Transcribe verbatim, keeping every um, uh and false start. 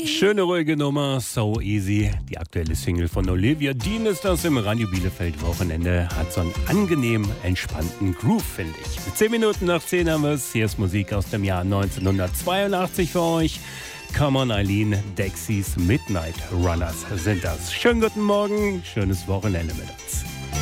Schöne, ruhige Nummer, So Easy. Die aktuelle Single von Olivia Dean ist das im Radio Bielefeld Wochenende. Hat so einen angenehm entspannten Groove, finde ich. Mit zehn Minuten nach zehn haben wir es. Hier ist Musik aus dem Jahr neunzehnhundertzweiundachtzig für euch. Come on Eileen, Dexys Midnight Runners sind das. Schönen guten Morgen, schönes Wochenende mit uns.